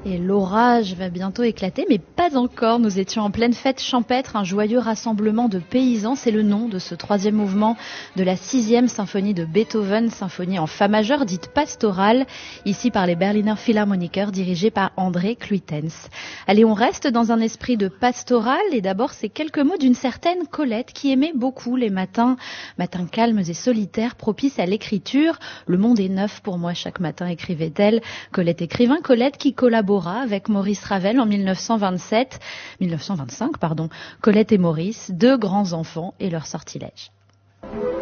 Et l'orage va bientôt éclater, mais pas encore. Nous étions en pleine fête champêtre, un joyeux rassemblement de paysans. C'est le nom de ce troisième mouvement de la 6e symphonie de Beethoven, symphonie en fa majeur, dite pastorale, ici par les Berliner Philharmoniker, dirigés par André Cluytens. Allez, on reste dans un esprit de pastoral, et d'abord ces quelques mots d'une certaine Colette qui aimait beaucoup les matins calmes et solitaires, propices à l'écriture. Le monde est neuf pour moi chaque matin, écrivait-elle. Colette écrivain, Colette qui collabora avec Maurice Ravel en 1925, Colette et Maurice, deux grands enfants et leur sortilège.